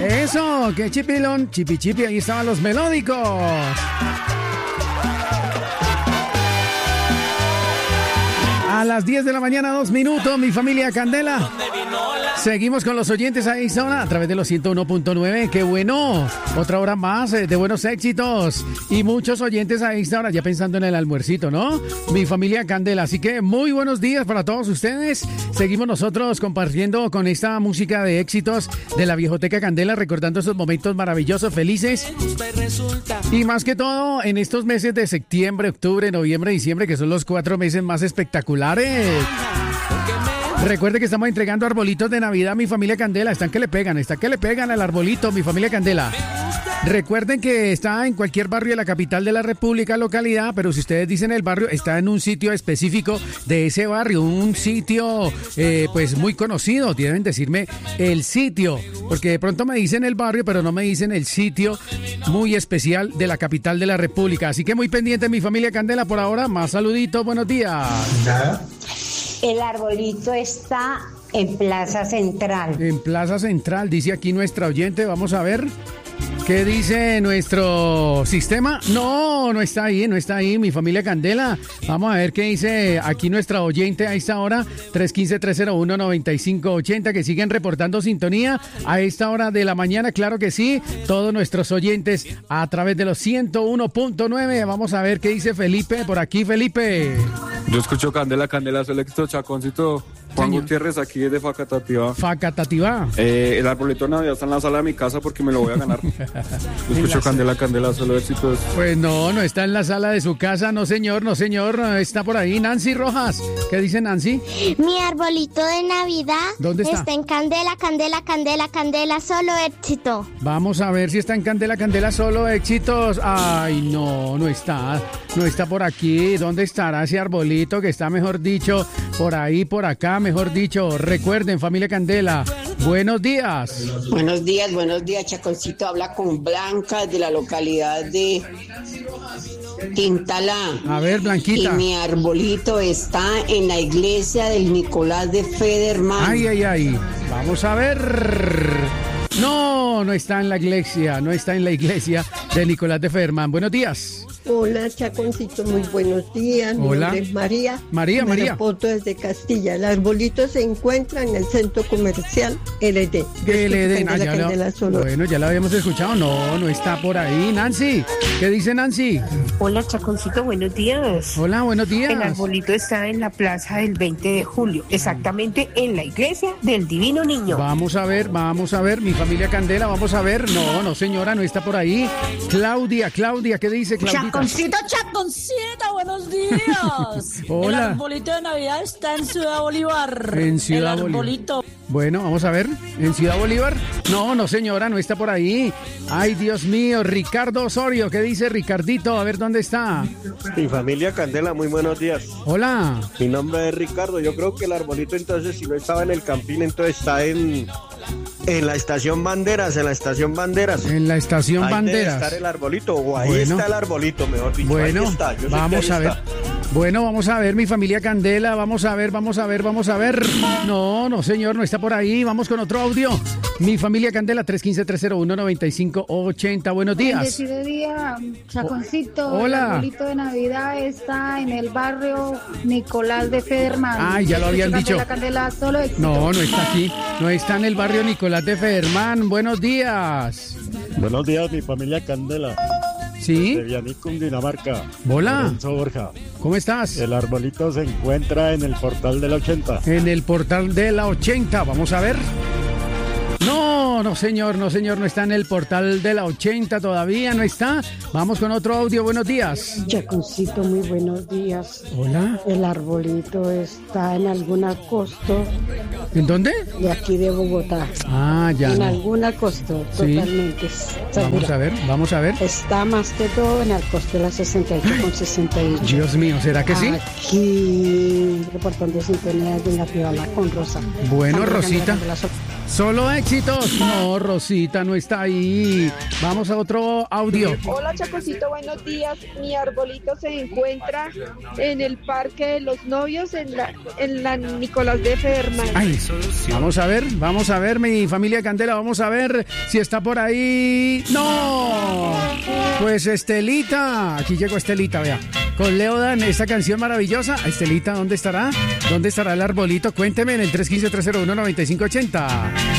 Eso, que chipilón, chipi chipi, ahí estaban los melódicos. A las 10 de la mañana, 2 minutos, mi familia Candela. Seguimos con los oyentes a esta hora a través de los 101.9. ¡Qué bueno! Otra hora más de buenos éxitos. Y muchos oyentes a esta hora ya pensando en el almuercito, ¿no? Mi familia Candela. Así que muy buenos días para todos ustedes. Seguimos nosotros compartiendo con esta música de éxitos de la Viejoteca Candela, recordando esos momentos maravillosos, felices. Y más que todo, en estos meses de septiembre, octubre, noviembre, diciembre, que son los 4 meses más espectaculares. Recuerde que estamos entregando arbolitos de Navidad a mi familia Candela. Están que le pegan al arbolito, mi familia Candela. Recuerden que está en cualquier barrio de la capital de la República, localidad, pero si ustedes dicen el barrio, está en un sitio específico de ese barrio, un sitio pues muy conocido. Deben decirme el sitio, porque de pronto me dicen el barrio, pero no me dicen el sitio muy especial de la capital de la República. Así que muy pendiente mi familia Candela por ahora. Más saluditos, buenos días. Nada. El arbolito está en Plaza Central. En Plaza Central, dice aquí nuestra oyente. Vamos a ver qué dice nuestro sistema. No está ahí, mi familia Candela. Vamos a ver qué dice aquí nuestra oyente a esta hora. 315-301-9580, que siguen reportando sintonía a esta hora de la mañana. Claro que sí, todos nuestros oyentes a través de los 101.9. Vamos a ver qué dice Felipe por aquí, Felipe. Yo escucho Candela, solo éxito, Chaconcito. Juan Gutiérrez, aquí desde Facatativá. Facatativá. El arbolito de Navidad está en la sala de mi casa porque me lo voy a ganar. Yo escucho Candela, solo éxitos. Pues no está en la sala de su casa, no señor, está por ahí. Nancy Rojas, ¿qué dice Nancy? Mi arbolito de Navidad. ¿Dónde está? Está en Candela, solo éxito. Vamos a ver si está en Candela, solo éxitos. Ay, no está por aquí. ¿Dónde estará ese arbolito que está, mejor dicho, por ahí, por acá, mejor dicho? Recuerden, familia Candela, buenos días. Buenos días, Chaconcito. Habla con Blanca de la localidad de Tintalá. A ver, Blanquita. Y mi arbolito está en la iglesia del Nicolás de Federman. Ay. Vamos a ver. No está en la iglesia, de Nicolás de Federman. Buenos días. Hola, Chaconcito, muy buenos días. Hola. Mi nombre es María. María. Foto desde Castilla. El arbolito se encuentra en el centro comercial LD. Bueno, ya la habíamos escuchado. No está por ahí. Nancy, ¿qué dice Nancy? Hola, Chaconcito, buenos días. Hola, buenos días. El arbolito está en la plaza del 20 de julio, exactamente en la iglesia del Divino Niño. Vamos a ver, mi familia Candela, vamos a ver. No, señora, no está por ahí. Claudia, ¿qué dice Claudita? Chaconcito, buenos días. Hola. El arbolito de Navidad está en Ciudad Bolívar. En Ciudad el arbolito. Bolívar. Bueno, vamos a ver. ¿En Ciudad Bolívar? No, señora, no está por ahí. Ay, Dios mío. Ricardo Osorio, ¿qué dice Ricardito? A ver, ¿dónde está? Mi familia Candela, muy buenos días. Hola. Mi nombre es Ricardo. Yo creo que el arbolito, entonces, si no estaba en el Campín, entonces está en la estación Banderas. En la estación Banderas debe estar el arbolito, o ahí está el arbolito, mejor dicho. Bueno, ahí está. vamos a ver. Bueno, vamos a ver, mi familia Candela. Vamos a ver. No, señor, no está por ahí. Vamos con otro audio. Mi familia Candela, 315-301-9580. Buenos días. Bendecido día, Chaconcito. Hola. El arbolito de Navidad está en el barrio Nicolás de Federman. Ay, ya lo habían dicho. Candela, solo éxito. No está aquí. No está en el barrio Nicolás de Federman. Buenos días. Buenos días, mi familia Candela. ¿Sí? De Vianicum, Dinamarca. Hola. Lorenzo Borja. ¿Cómo estás? El arbolito se encuentra en el portal de la 80. En el portal de la 80. Vamos a ver. No, señor, no está en el portal de la 80, todavía no está. Vamos con otro audio, buenos días. Chaconcito, muy buenos días. Hola. El arbolito está en algún acosto. ¿En dónde? De aquí de Bogotá. Ya. En algún acosto, sí. Totalmente. Vamos a ver. Está más que todo en el costo de la 68,68. Dios mío, ¿será que sí? Aquí reportando sintonía de la Ciudad con Rosa. Bueno, Rosita. Solo éxitos. No, Rosita no está ahí. Vamos a otro audio. Hola, Chacocito, buenos días. Mi arbolito se encuentra en el Parque de los Novios, en la Nicolás de Federman. Ay, vamos a ver, mi familia Candela, vamos a ver si está por ahí. ¡No! Pues Estelita, aquí llegó Estelita, vea. Con Leo Dan, esta canción maravillosa. Estelita, ¿dónde estará? ¿Dónde estará el arbolito? Cuénteme en el 315-301-9580.